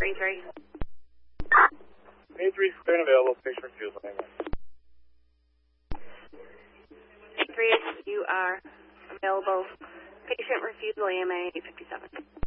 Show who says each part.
Speaker 1: A3.
Speaker 2: A3 screen available, patient refusal.
Speaker 1: A3, you are available. Patient refusal, AMA 57.